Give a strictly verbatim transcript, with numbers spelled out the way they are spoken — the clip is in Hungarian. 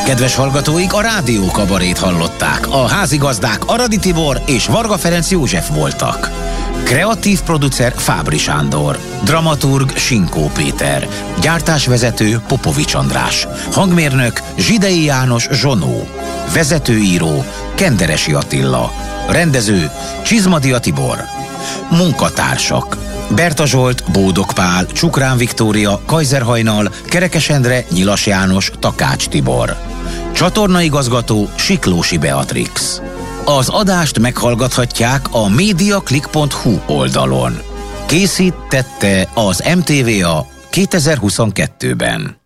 Kedves hallgatóink, a Rádió Kabarét hallották. A házigazdák Aradi Tibor és Varga Ferenc József voltak. Kreatív producer Fábri Sándor. Dramaturg Sinkó Péter. Gyártásvezető Popovics András. Hangmérnök Zsidei János Zsonó. Vezetőíró Kenderesi Attila. Rendező Csizmadia Tibor. Munkatársak: Berta Zsolt, Bódog Pál, Csukrán Viktória, Kaiser Hajnal, Kerekes Endre, Nyilas János, Takács Tibor. Csatornaigazgató Siklósi Beatrix. Az adást meghallgathatják a mediaclick pont hu oldalon. Készítette az em té vé á kétezer-huszonkettőben.